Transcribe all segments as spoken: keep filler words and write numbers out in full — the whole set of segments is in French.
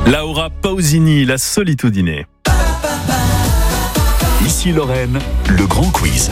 Laura Pausini, la solitudine. Ici Lorraine, le grand quiz.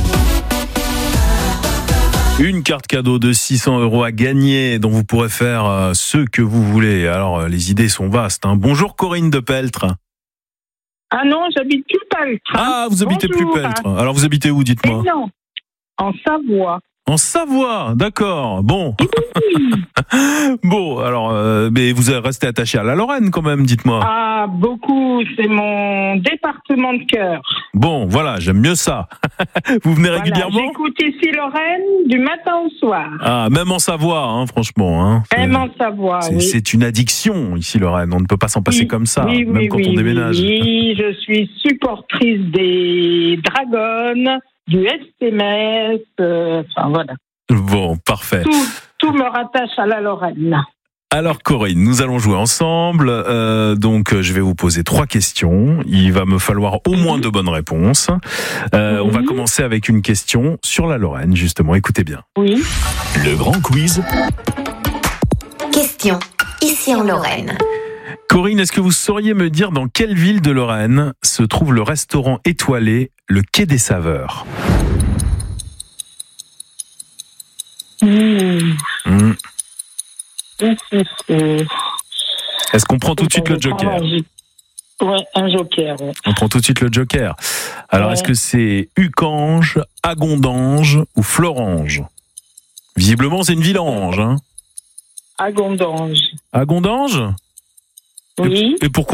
Une carte cadeau de six cents euros à gagner, dont vous pourrez faire euh, ce que vous voulez. Alors, euh, les idées sont vastes. Hein. Bonjour Corinne de Peltre. Ah non, j'habite plus Peltre. Hein. Ah, vous habitez Bonjour, plus Peltre. hein. Alors, vous habitez où, dites-moi? Eh non, en Savoie. En Savoie, d'accord. Bon. Oui. Bon, alors, euh, mais vous êtes resté attaché à la Lorraine quand même, dites-moi. Ah, beaucoup, c'est mon département de cœur. Bon, voilà, j'aime mieux ça. Vous venez Voilà, régulièrement? j'écoute ici Lorraine du matin au soir. Ah, même en Savoie, hein, franchement. Hein. Même en Savoie, C'est, oui. c'est une addiction ici, Lorraine. On ne peut pas s'en passer Oui, comme ça, oui, même oui, quand oui, on déménage. Oui, oui, je suis supportrice des Dragons, du S M S, euh, enfin voilà. Bon, parfait. Tout, tout me rattache à la Lorraine. Alors Corinne, nous allons jouer ensemble. Euh, donc, je vais vous poser trois questions. Il va me falloir au moins deux bonnes réponses. Euh, Oui. On va commencer avec une question sur la Lorraine, justement. Écoutez bien. Oui. Le grand quiz. Question. Ici en Lorraine. Corinne, est-ce que vous sauriez me dire dans quelle ville de Lorraine se trouve le restaurant étoilé, le Quai des Saveurs? Mmh. Mmh. Euh, Est-ce qu'on prend tout de suite le joker? Ouais, un joker. Ouais. On prend tout de suite le joker. Alors, Ouais. est-ce que c'est Ucange, Agondange ou Florange? Visiblement, c'est une villange. Hein. À Gondange. Agondange? Oui. Et pourquoi